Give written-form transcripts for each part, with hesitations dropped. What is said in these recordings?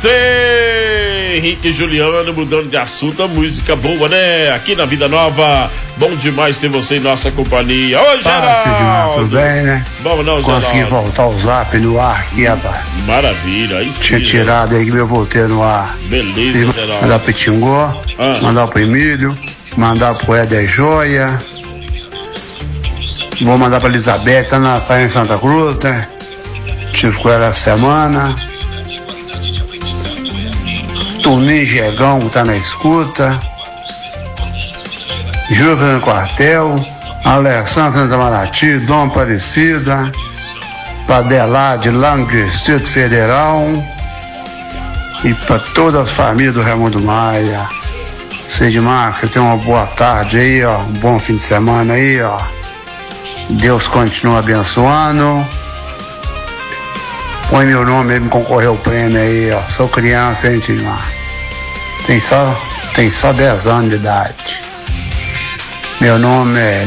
você, Henrique e Juliano, mudando de assunto, a música boa, né? Aqui na Vida Nova, bom demais ter você em nossa companhia. Oi, Geraldo! Tudo bem, né? Bom, não, consegui Geraldo. voltar o zap no ar aqui, rapaz. Maravilha, aí sim. Tinha tirado aí que eu voltei no ar. Beleza, Geraldo. Mandar pro Tingó, mandar pro Emílio, mandar pro Éder Joia. Vou mandar pra Elizabeth, tá na Faia em Santa Cruz, né? Tive com ela essa semana. Toninho Gegão, que tá na escuta. Júlio no quartel. Alessandro Santa Marati, Dom Aparecida. Padelade lá no Distrito Federal. E pra todas as famílias do Raimundo Maia. Sidmar, que tenha uma boa tarde aí, ó. Um bom fim de semana aí, ó. Deus continua abençoando. Põe meu nome aí, me concorreu o prêmio aí, ó. Sou criança, hein, Sidmar? Tem só 10 anos de idade. Meu nome é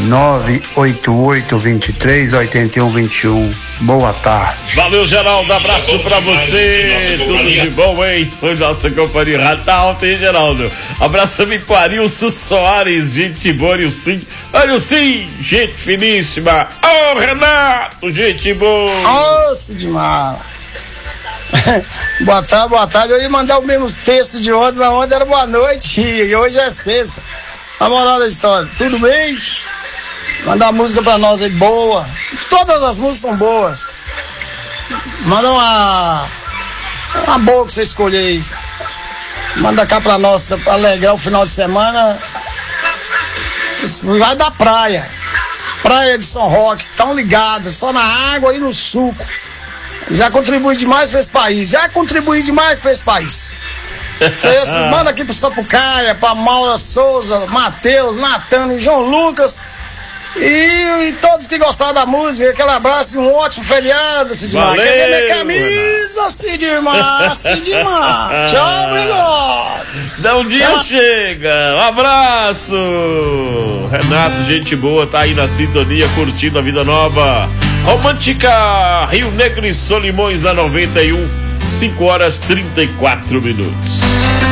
988-23-81-21. Boa tarde. Valeu, Geraldo. Abraço pra você. Tudo de bom, hein? Nossa companhia já tá alta, hein, Geraldo? Abraço também pro Arilson Soares, gente boa, Arilson, gente finíssima. Ô, Renato, gente boa. Ô, Sidmar. Boa tarde. Eu ia mandar o mesmo texto de ontem, mas ontem era boa noite e hoje é sexta. A moral da história, tudo bem? Mandar música pra nós aí boa. Todas as músicas são boas. Manda uma boa que você escolher aí. Manda cá pra nós, pra alegrar o final de semana. Vai da praia. Praia de São Roque, tão ligados, só na água e no suco. Já contribui demais pra esse país. Você manda aqui pro Sapucaia, pra Maura Souza, Matheus, Natano e João Lucas. E todos que gostaram da música, aquele abraço e um ótimo feriado, Sidmar. Cadê minha camisa, Sidmar? Tchau, obrigado. Dá um dia chega. Um abraço. Renato, gente boa, tá aí na sintonia, curtindo a Vida Nova. Romântica, Rio Negro e Solimões na 91, 5 horas 34 minutos.